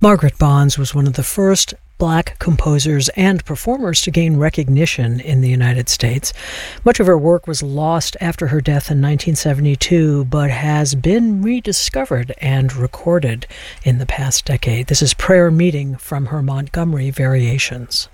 Margaret Bonds was one of the first Black composers and performers to gain recognition in the United States. Much of her work was lost after her death in 1972, but has been rediscovered and recorded in the past decade. This is Prayer Meeting from her Montgomery Variations.